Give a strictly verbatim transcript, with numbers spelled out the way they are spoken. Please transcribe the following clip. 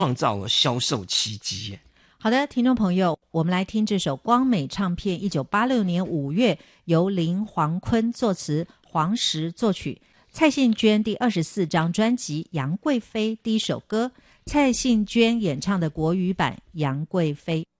创造了销售奇迹。 好的，听众朋友，我们来听这首光美唱片一九八六年五月由林黄坤作词，黄石作曲，蔡幸娟第二十四张专辑《杨贵妃》第一首歌，蔡幸娟演唱的国语版《杨贵妃》。